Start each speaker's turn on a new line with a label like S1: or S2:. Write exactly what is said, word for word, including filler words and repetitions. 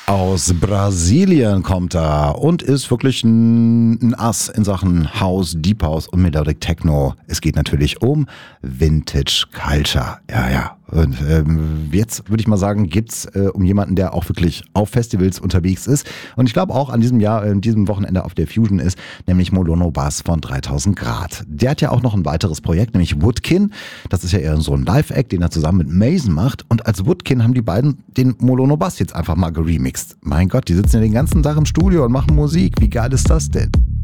S1: Aus Brasilien kommt er und ist wirklich ein, ein Ass in Sachen House, Deep House und Melodic Techno. Es geht natürlich um Vintage Culture. Ja, ja. Und ähm, jetzt würde ich mal sagen, geht's äh, um jemanden, der auch wirklich auf Festivals unterwegs ist. Und ich glaube auch an diesem Jahr, äh, diesem Wochenende auf der Fusion ist, nämlich Molono Bass von dreitausend Grad. Der hat ja auch noch ein weiteres Projekt, nämlich Woodkin. Das ist ja eher so ein Live-Act, den er zusammen mit Mason macht. Und als Woodkin haben die beiden den Molono Bass jetzt einfach mal geremixed. Mein Gott, die sitzen ja den ganzen Tag im Studio und machen Musik. Wie geil ist das denn?